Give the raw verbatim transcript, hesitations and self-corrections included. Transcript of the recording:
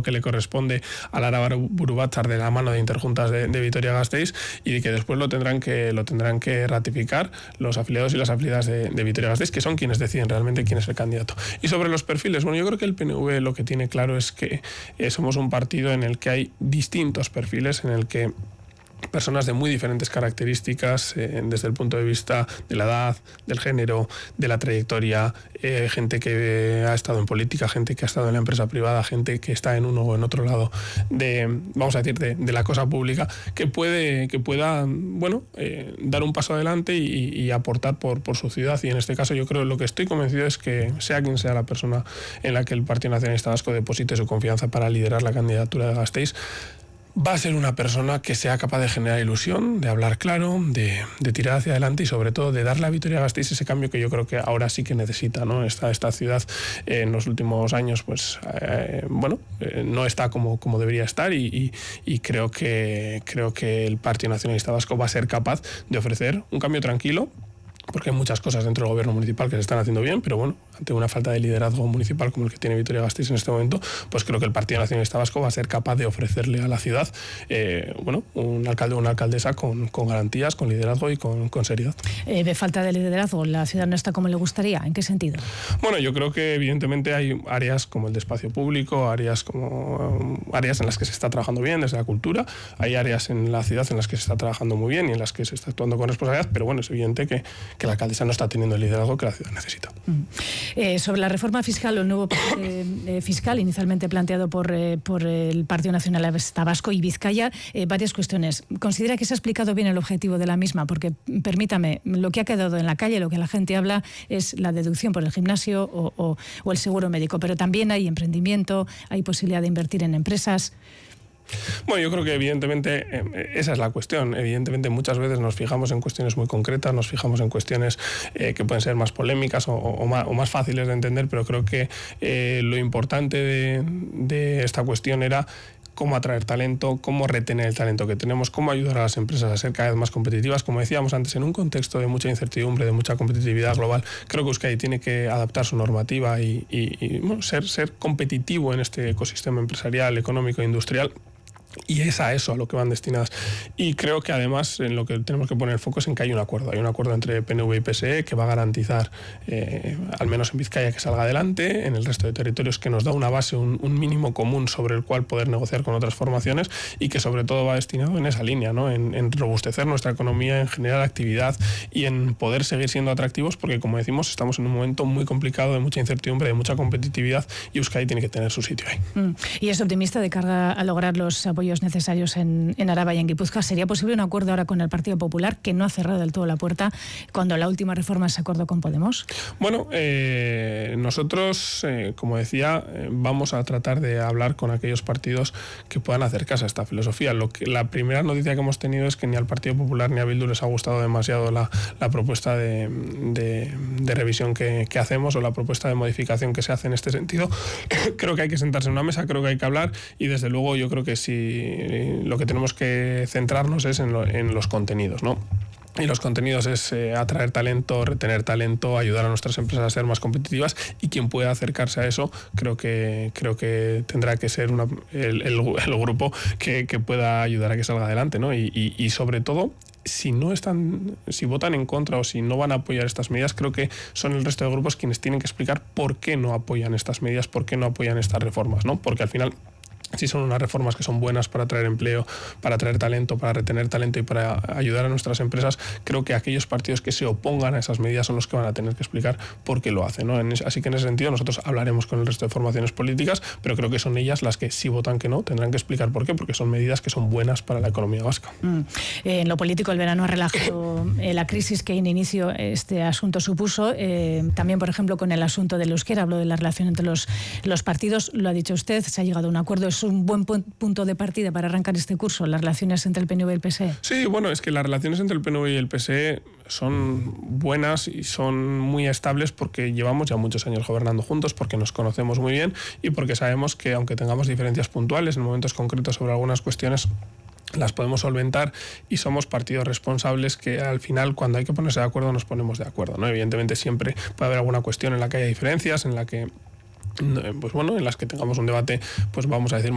que le corresponde a Lara Burubátzar de la mano de Interjuntas de, de Vitoria-Gasteiz, y que después lo tendrán que lo tendrán que ratificar los afiliados y las afiliadas de, de Vitoria-Gasteiz, que son quienes deciden realmente quién es el candidato. Y sobre los perfiles, bueno, yo creo que el P N V lo que tiene claro es que eh, somos un partido en el que hay distintos perfiles, en el que personas de muy diferentes características, eh, desde el punto de vista de la edad, del género, de la trayectoria, eh, gente que ha estado en política, gente que ha estado en la empresa privada, gente que está en uno o en otro lado de, vamos a decir, de, de la cosa pública, que puede, que pueda, bueno, eh, dar un paso adelante y, y aportar por, por su ciudad. Y en este caso yo creo, lo que estoy convencido es que sea quien sea la persona en la que el Partido Nacionalista Vasco deposite su confianza para liderar la candidatura de Gasteiz, va a ser una persona que sea capaz de generar ilusión, de hablar claro, de, de tirar hacia adelante y sobre todo de darle a Vitoria-Gasteiz ese cambio que yo creo que ahora sí que necesita, ¿no? Esta, esta ciudad eh, en los últimos años, pues, eh, bueno, eh, no está como, como debería estar y, y, y creo que, creo que el Partido Nacionalista Vasco va a ser capaz de ofrecer un cambio tranquilo, porque hay muchas cosas dentro del gobierno municipal que se están haciendo bien, pero bueno, ante una falta de liderazgo municipal como el que tiene Vitoria-Gasteiz en este momento, pues creo que el Partido Nacionalista Vasco va a ser capaz de ofrecerle a la ciudad, eh, bueno, un alcalde o una alcaldesa con, con garantías, con liderazgo y con, con seriedad. Eh, ¿De falta de liderazgo la ciudad no está como le gustaría? ¿En qué sentido? Bueno, yo creo que evidentemente hay áreas como el de espacio público, áreas como áreas en las que se está trabajando bien desde la cultura, hay áreas en la ciudad en las que se está trabajando muy bien y en las que se está actuando con responsabilidad, pero bueno, es evidente que que la alcaldesa no está teniendo el liderazgo que la ciudad necesita. Mm. Eh, sobre la reforma fiscal o el nuevo paquete eh, fiscal inicialmente planteado por, eh, por el Partido Nacionalista Vasco y Vizcaya, eh, varias cuestiones. ¿Considera que se ha explicado bien el objetivo de la misma? Porque, permítame, lo que ha quedado en la calle, lo que la gente habla, es la deducción por el gimnasio o, o, o el seguro médico, pero también hay emprendimiento, hay posibilidad de invertir en empresas. Bueno, yo creo que evidentemente eh, esa es la cuestión. Evidentemente muchas veces nos fijamos en cuestiones muy concretas, nos fijamos en cuestiones eh, que pueden ser más polémicas o, o, más, o más fáciles de entender, pero creo que eh, lo importante de, de esta cuestión era cómo atraer talento, cómo retener el talento que tenemos, cómo ayudar a las empresas a ser cada vez más competitivas. Como decíamos antes, en un contexto de mucha incertidumbre, de mucha competitividad global, creo que Euskadi tiene que adaptar su normativa y, y, y bueno, ser, ser competitivo en este ecosistema empresarial, económico e industrial. Y es a eso a lo que van destinadas. Y creo que además en lo que tenemos que poner el foco es en que hay un acuerdo. Hay un acuerdo entre P N V y P S E que va a garantizar, eh, al menos en Vizcaya, que salga adelante, en el resto de territorios que nos da una base, un, un mínimo común sobre el cual poder negociar con otras formaciones y que sobre todo va destinado en esa línea, ¿no? en, en robustecer nuestra economía, en generar actividad y en poder seguir siendo atractivos, porque como decimos, estamos en un momento muy complicado, de mucha incertidumbre, de mucha competitividad y Euskadi tiene que tener su sitio ahí. Mm. ¿Y es optimista de cara a lograr los apoyos necesarios en, en Araba y en Guipúzcoa? ¿Sería posible un acuerdo ahora con el Partido Popular, que no ha cerrado del todo la puerta, cuando la última reforma se acordó con Podemos? Bueno, eh, nosotros, eh, como decía, eh, vamos a tratar de hablar con aquellos partidos que puedan acercarse a esta filosofía. Lo que, la primera noticia que hemos tenido es que ni al Partido Popular ni a Bildu les ha gustado demasiado la, la propuesta de, de, de revisión que, que hacemos o la propuesta de modificación que se hace en este sentido. Creo que hay que sentarse en una mesa, creo que hay que hablar y desde luego yo creo que si lo que tenemos que centrarnos es en, lo, en los contenidos, ¿no? Y los contenidos es eh, atraer talento, retener talento, ayudar a nuestras empresas a ser más competitivas y quien pueda acercarse a eso creo que creo que tendrá que ser una, el, el, el grupo que, que pueda ayudar a que salga adelante, ¿no? Y, y, y sobre todo, si no están, si votan en contra o si no van a apoyar estas medidas, creo que son el resto de grupos quienes tienen que explicar por qué no apoyan estas medidas, por qué no apoyan estas reformas, ¿no? Porque al final, si son unas reformas que son buenas para atraer empleo, para atraer talento, para retener talento y para ayudar a nuestras empresas, creo que aquellos partidos que se opongan a esas medidas son los que van a tener que explicar por qué lo hacen, ¿no? En ese, así que en ese sentido nosotros hablaremos con el resto de formaciones políticas, pero creo que son ellas las que, si votan que no, tendrán que explicar por qué, porque son medidas que son buenas para la economía vasca. Mm. Eh, en lo político, el verano ha relajado eh, la crisis que en inicio este asunto supuso. Eh, también, por ejemplo, con el asunto del euskera, hablo de la relación entre los, los partidos, lo ha dicho usted, se ha llegado a un acuerdo. Es un buen punto de partida para arrancar este curso, las relaciones entre el P N V y el P S E. Sí, bueno, es que las relaciones entre el P N V y el P S E son buenas y son muy estables porque llevamos ya muchos años gobernando juntos, porque nos conocemos muy bien y porque sabemos que aunque tengamos diferencias puntuales en momentos concretos sobre algunas cuestiones, las podemos solventar y somos partidos responsables que al final, cuando hay que ponerse de acuerdo, nos ponemos de acuerdo, ¿no? Evidentemente siempre puede haber alguna cuestión en la que haya diferencias, en la que pues bueno, en las que tengamos un debate, pues vamos a decir